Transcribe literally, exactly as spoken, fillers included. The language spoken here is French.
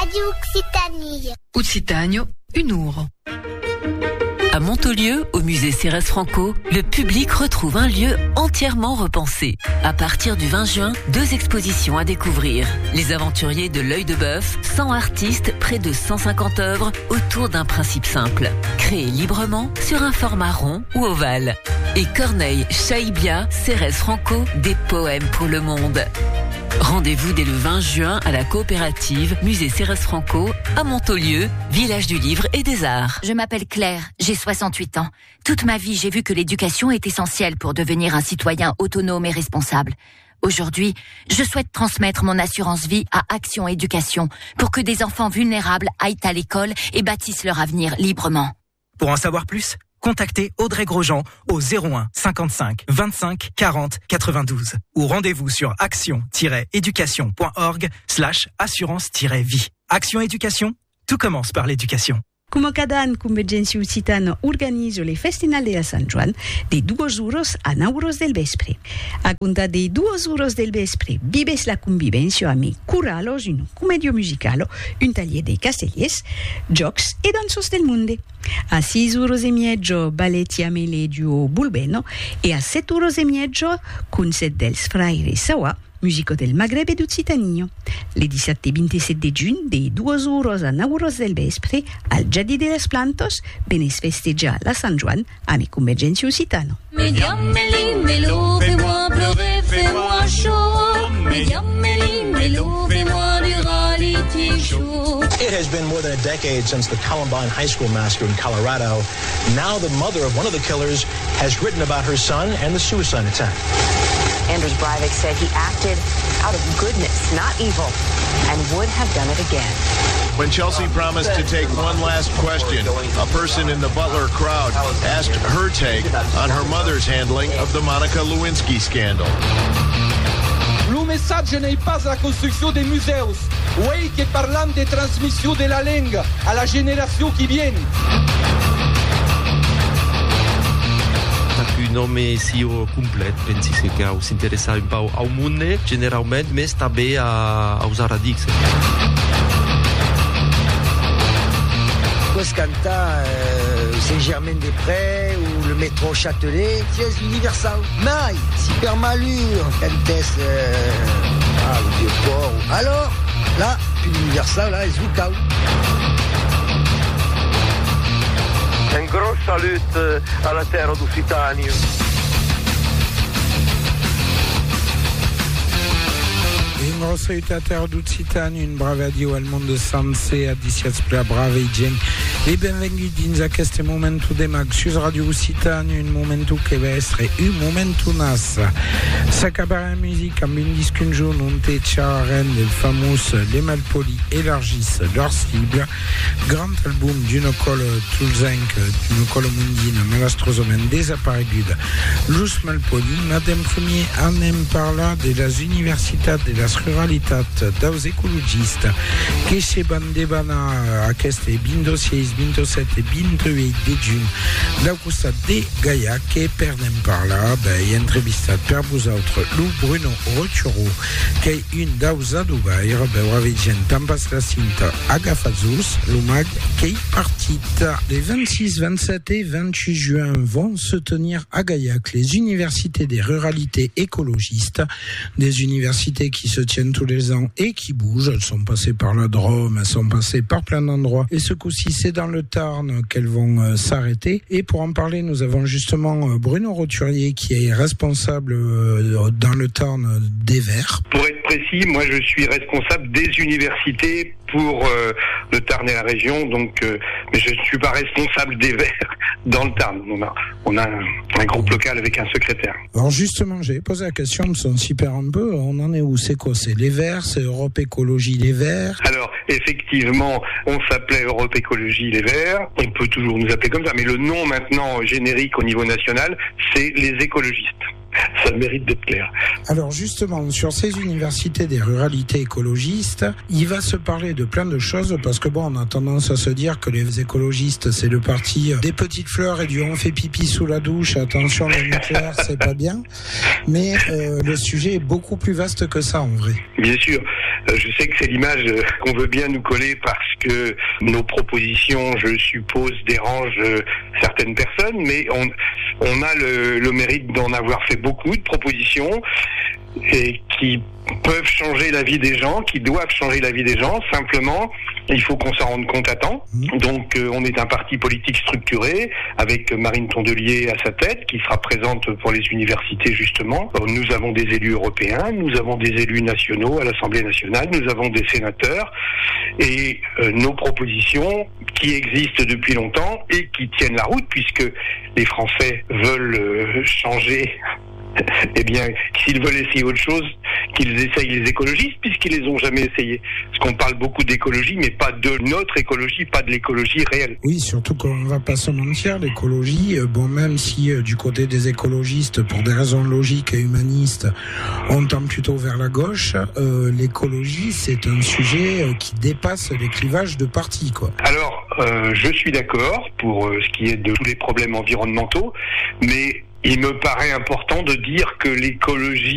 Radio Occitanie. Occitanie, Unuro. À Montaulieu, au musée Cérès Franco, le public retrouve un lieu entièrement repensé. À partir du vingt juin, deux expositions à découvrir. Les aventuriers de l'œil de bœuf, cent artistes, près de cent cinquante œuvres autour d'un principe simple. Créés librement sur un format rond ou ovale. Et Corneille, Chaïbia, Cérès Franco, des poèmes pour le monde. Rendez-vous dès le vingt juin à la coopérative Musée Cérès Franco à Montaulieu, village du livre et des arts. Je m'appelle Claire, j'ai soixante-huit ans. Toute ma vie, j'ai vu que l'éducation est essentielle pour devenir un citoyen autonome et responsable. Aujourd'hui, je souhaite transmettre mon assurance vie à Action Éducation pour que des enfants vulnérables aillent à l'école et bâtissent leur avenir librement. Pour en savoir plus, contactez Audrey Grosjean au zéro un cinquante-cinq vingt-cinq quarante quatre-vingt-douze ou rendez-vous sur action-éducation.org slash assurance-vie. Action Éducation, tout commence par l'éducation. Come cada an, Convergència Occitana organiza le festinale de Sant Joan de dues hores a nou hores del vespre. A comptar de dues hores del vespre, vives la convivència amb curalos, un comedio musicalo, un taller de castellers, jocs e dansos del monde. A sis hores e mezzo, balletti a mele duo Bulbeno e a set hores e mezzo, concert dels Fraires Sawa, musico del Maghreb e d'Occitania. Le diciassette e ventisette de giugno, de dues hores a nou hores del vespre, al Jardí de les Plantes, ben es festeja la Sant Joan amb Convergència Occitana. Mediameli, melo, fais-moi pleurer, fais-moi chaud. Mediameli, melo, fais-moi du reality show. It has been more than a decade since the Columbine High School massacre in Colorado. Now the mother of one of the killers has written about her son and the suicide attack. Anders Breivik said he acted out of goodness, not evil, and would have done it again. When Chelsea promised to take one last question, a person in the Butler crowd asked her take on her mother's handling of the Monica Lewinsky scandal. Lo messaggio n'est pas la construction des museus, oui che parlam de transmission de la langue à la génération qui vient. Un nome sia complet, pensi que us interessa un pau au monde, generalment, més també a, a usar radix. Pots cantar euh, Saint-Germain-des-Prés ou le métro Châtelet, c'est Universal. Mai, super malure, cantes euh, ah, le vieux port. Alors, là, puis l'Universal, là, est Zoukao. Un gros salut à la terre d'Occitanie. Un gros salut à la terre d'Occitanie, un brave adio al mondo sense, adiciats per brave gent. E benvenuti in questo momento de mag su Radio Occitanie, un momento che va essere un momento nas. S'acabarà la musique amb un disque un jour on te charen del famous Les Malpolis élargissent leur cible. Grand album d'une colle tulzenc, d'une colle mundine, malastrosament desapareguda. Just Malpoli, madame premier anem parla de las universitats de las ruralitats dels ecologistes que se van debana aquestes vint sis, vint set i vint vuit de juny del costat de Gaia que pernem parlar i entrevistat per vosaltres lo Bruno Roturo que un dels adobair veurà gent tan pas la cinta agafats-vos lo mag que hi partit. Les vingt-six, vingt-sept et vingt-huit juin vont se tenir à Gaillac les universités des ruralités écologistes, des universités qui se tiennent tous les ans et qui bougent. Elles sont passées par la Drôme, elles sont passées par plein d'endroits. Et ce coup-ci, c'est dans le Tarn qu'elles vont euh, s'arrêter. Et pour en parler, nous avons justement euh, Bruno Roturier qui est responsable euh, dans le Tarn des Verts. Pour être précis, moi je suis responsable des universités pour euh, le Tarn et la région, donc, euh, mais je ne suis pas responsable des Verts dans le Tarn. On a, on a un, un groupe local avec un secrétaire. Alors justement, j'ai posé la question, on s'y perd un peu, on en est où? C'est quoi? C'est les Verts, c'est Europe Écologie Les Verts? Alors, effectivement, on s'appelait Europe Écologie Les Verts, on peut toujours nous appeler comme ça, mais le nom maintenant générique au niveau national, c'est les écologistes. ça mérite d'être clair. Alors justement, sur ces universités des ruralités écologistes, il va se parler de plein de choses parce que bon, on a tendance à se dire que les écologistes, c'est le parti des petites fleurs et du on fait pipi sous la douche, attention le nucléaire, c'est pas bien. Mais euh, le sujet est beaucoup plus vaste que ça en vrai. Bien sûr. Je sais que c'est l'image qu'on veut bien nous coller parce que nos propositions, je suppose, dérangent certaines personnes, mais on, on a le, le mérite d'en avoir fait beaucoup de propositions et qui peuvent changer la vie des gens, qui doivent changer la vie des gens. Simplement, il faut qu'on s'en rende compte à temps. Donc, euh, on est un parti politique structuré avec Marine Tondelier à sa tête, qui sera présente pour les universités justement. Nous avons des élus européens, nous avons des élus nationaux à l'Assemblée nationale, nous avons des sénateurs et euh, nos propositions qui existent depuis longtemps et qui tiennent la route puisque les Français veulent euh, changer. Eh bien, s'ils veulent essayer autre chose, qu'ils essayent les écologistes, puisqu'ils les ont jamais essayés. Parce qu'on parle beaucoup d'écologie, mais pas de notre écologie, pas de l'écologie réelle. Oui, surtout qu'on va pas se mentir, l'écologie, bon, même si euh, du côté des écologistes, pour des raisons logiques et humanistes, on tend plutôt vers la gauche, euh, l'écologie, c'est un sujet euh, qui dépasse les clivages de partis, quoi. Alors, euh, je suis d'accord pour euh, ce qui est de tous les problèmes environnementaux, mais il me paraît important de dire que l'écologie